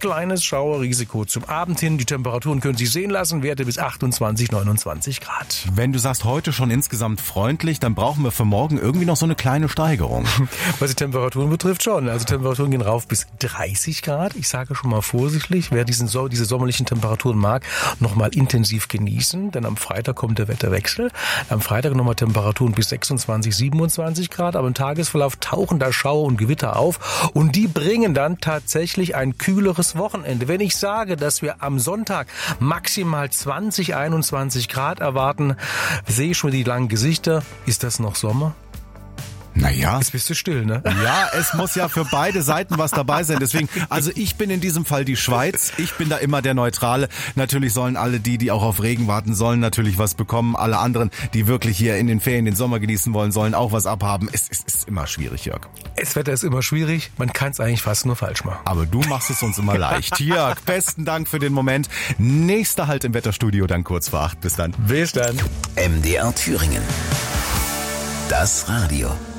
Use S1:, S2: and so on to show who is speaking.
S1: kleines Schauerrisiko zum Abend hin. Die Temperaturen können sich sehen lassen, Werte bis 28, 29 Grad.
S2: Wenn du sagst, heute schon insgesamt freundlich, dann brauchen wir für morgen irgendwie noch so eine kleine Steigerung.
S1: Was die Temperaturen betrifft schon. Also Temperaturen gehen rauf bis 30 Grad. Ich sage schon mal vorsichtig, wer diese sommerlichen Temperaturen mag, nochmal intensiv genießen, denn am Freitag kommt der Wetterwechsel. Am Freitag nochmal Temperaturen bis 26, 27 Grad, aber im Tagesverlauf tauchen da Schauer und Gewitter auf und die bringen dann tatsächlich ein kühleres Wochenende. Wenn ich sage, dass wir am Sonntag maximal 20, 21 Grad erwarten, sehe ich schon die langen Gesichter. Ist das noch Sommer?
S2: Naja.
S1: Jetzt bist du still, ne?
S2: Ja, es muss ja für beide Seiten was dabei sein. Deswegen, also ich bin in diesem Fall die Schweiz. Ich bin da immer der Neutrale. Natürlich sollen alle die auch auf Regen warten, sollen natürlich was bekommen. Alle anderen, die wirklich hier in den Ferien den Sommer genießen wollen, sollen auch was abhaben. Es ist immer schwierig, Jörg.
S1: Das Wetter ist immer schwierig. Man kann es eigentlich fast nur falsch machen.
S2: Aber du machst es uns immer leicht. Jörg, besten Dank für den Moment. Nächster Halt im Wetterstudio, dann kurz vor 8. Bis dann.
S1: Bis dann.
S3: MDR Thüringen. Das Radio.